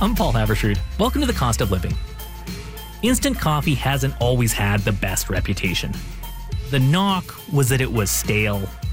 I'm Paul Havershoot. Welcome to The Cost of Living. Instant coffee hasn't always had the best reputation. The knock was that it was stale,